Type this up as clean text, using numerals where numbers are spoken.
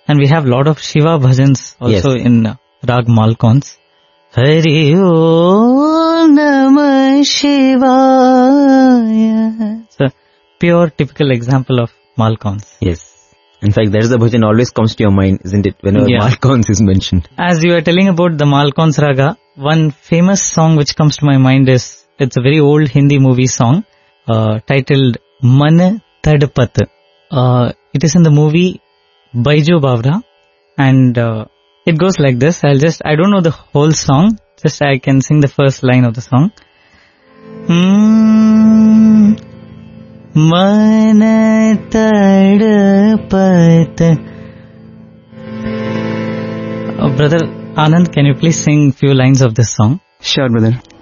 And we have a lot of Shiva bhajans also in Rag Malkauns. Hari Om Namah Shivaya. It's a pure typical example of Malkauns. Yes. In fact, there is a bhajan always comes to your mind, isn't it, whenever Malkauns is mentioned. As you were telling about the Malkauns Raga, one famous song which comes to my mind is, it's a very old Hindi movie song titled Man Tadpat. It is in the movie Baijo Bavra, and it goes like this. I don't know the whole song, just I can sing the first line of the song. Man Tadpat. Brother Anand, can you please sing few lines of this song? Sure, brother.